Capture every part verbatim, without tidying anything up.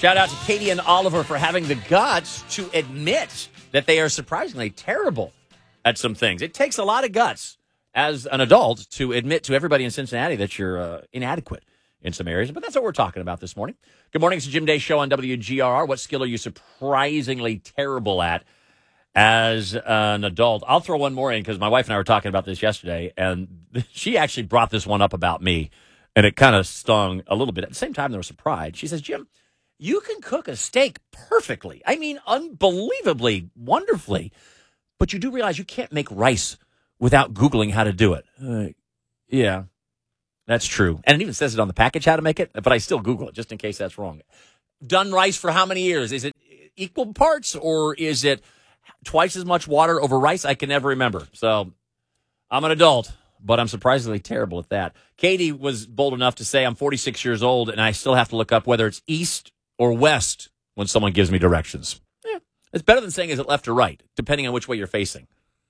Shout out to Katie and Oliver for having the guts to admit that they are surprisingly terrible at some things. It takes a lot of guts as an adult to admit to everybody in Cincinnati that you're uh, inadequate in some areas. But that's what we're talking about this morning. Good morning. It's the Jim Day Show on W G R R. What skill are you surprisingly terrible at as an adult? I'll throw one more in because my wife and I were talking about this yesterday, and she actually brought this one up about me, and it kind of stung a little bit. At the same time, there was some pride. She says, Jim, you can cook a steak perfectly. I mean, unbelievably, wonderfully. But you do realize you can't make rice without Googling how to do it. Uh, yeah, that's true. And it even says it on the package how to make it, but I still Google it just in case that's wrong. Done rice for how many years? Is it equal parts or is it twice as much water over rice? I can never remember. So I'm an adult, but I'm surprisingly terrible at that. Katie was bold enough to say I'm forty-six years old and I still have to look up whether it's east or west when someone gives me directions. Yeah, it's better than saying is it left or right, depending on which way you're facing.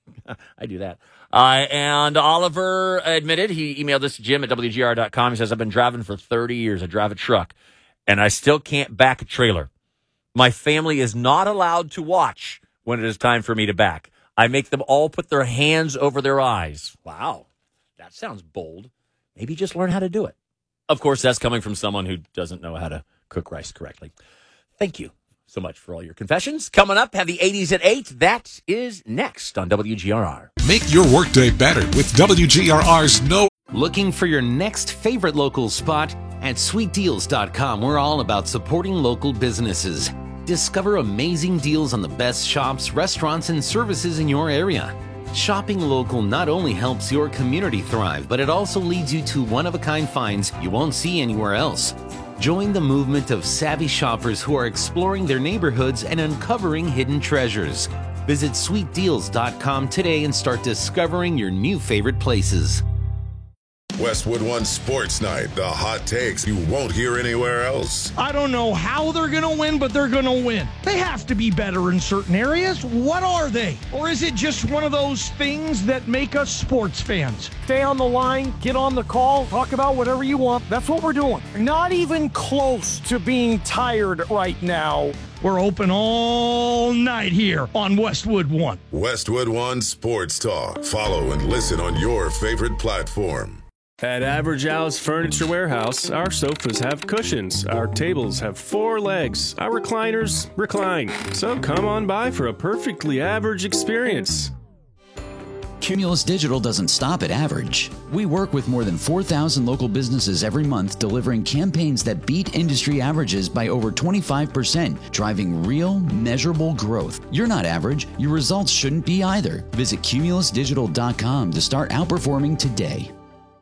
I do that. Uh, and Oliver admitted, he emailed this to Jim at W G R dot com. He says, I've been driving for thirty years. I drive a truck, and I still can't back a trailer. My family is not allowed to watch when it is time for me to back. I make them all put their hands over their eyes. Wow, that sounds bold. Maybe just learn how to do it. Of course, that's coming from someone who doesn't know how to cook rice correctly. Thank you so much for all your confessions. Coming up, have the eighties at eight. That is next on W G R R. Make your workday better with W G R R's No. Looking for your next favorite local spot? At sweet deals dot com, we're all about supporting local businesses. Discover amazing deals on the best shops, restaurants, and services in your area. Shopping local not only helps your community thrive, but it also leads you to one-of-a-kind finds you won't see anywhere else. Join the movement of savvy shoppers who are exploring their neighborhoods and uncovering hidden treasures. Visit sweet deals dot com today and start discovering your new favorite places. Westwood One Sports Night, the hot takes you won't hear anywhere else. I don't know how they're going to win, but they're going to win. They have to be better in certain areas. What are they? Or is it just one of those things that make us sports fans? Stay on the line, get on the call, talk about whatever you want. That's what we're doing. Not even close to being tired right now. We're open all night here on Westwood One. Westwood One Sports Talk. Follow and listen on your favorite platform. At Average House Furniture Warehouse, our sofas have cushions, our tables have four legs, our recliners recline. So come on by for a perfectly average experience. Cumulus Digital doesn't stop at average. We work with more than four thousand local businesses every month, delivering campaigns that beat industry averages by over twenty-five percent, driving real, measurable growth. You're not average. Your results shouldn't be either. Visit cumulus digital dot com to start outperforming today.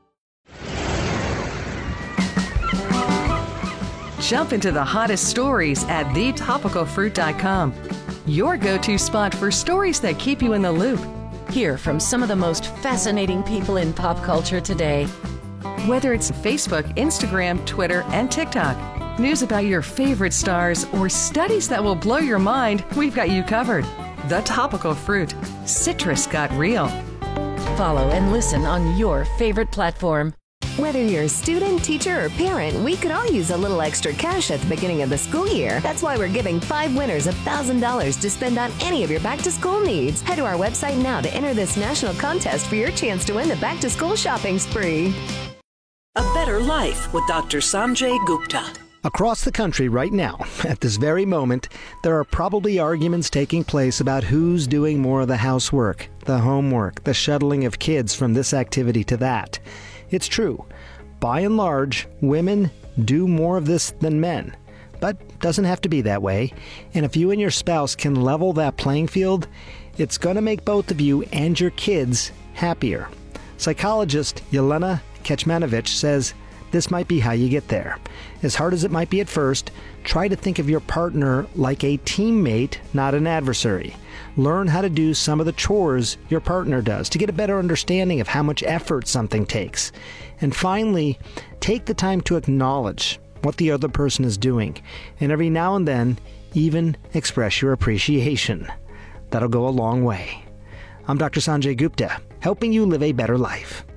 Jump into the hottest stories at the topical fruit dot com. Your go-to spot for stories that keep you in the loop. Hear from some of the most fascinating people in pop culture today. Whether it's Facebook, Instagram, Twitter, and TikTok, news about your favorite stars, or studies that will blow your mind, we've got you covered. The Topical Fruit. Citrus got real. Follow and listen on your favorite platform. Whether you're a student, teacher, or parent, we could all use a little extra cash at the beginning of the school year. That's why we're giving five winners one thousand dollars to spend on any of your back-to-school needs. Head to our website now to enter this national contest for your chance to win the back-to-school shopping spree. A Better Life with Doctor Sanjay Gupta. Across the country right now, at this very moment, there are probably arguments taking place about who's doing more of the housework, the homework, the shuttling of kids from this activity to that. It's true. By and large, women do more of this than men. But doesn't have to be that way. And if you and your spouse can level that playing field, it's going to make both of you and your kids happier. Psychologist Yelena Kecmanovic says this might be how you get there. As hard as it might be at first, try to think of your partner like a teammate, not an adversary. Learn how to do some of the chores your partner does to get a better understanding of how much effort something takes. And finally, take the time to acknowledge what the other person is doing, and every now and then, even express your appreciation. That'll go a long way. I'm Doctor Sanjay Gupta, helping you live a better life.